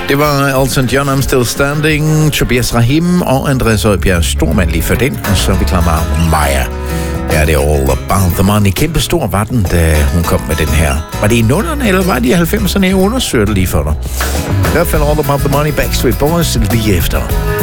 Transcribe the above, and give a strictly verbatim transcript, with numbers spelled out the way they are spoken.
Det var Elton John, I'm Still Standing, Tobias Rahim og Andreas Højbjerg Stormand lige for den, og så er vi klar med Maja. Ja, det er All About The Money. Kæmpe stor var den, da hun kom med den her. Var det i nullerne, eller var det i halvfemserne? Jeg undersøgte lige for dig. I hvert fald All About The Money, Backstreet Boys lige efter.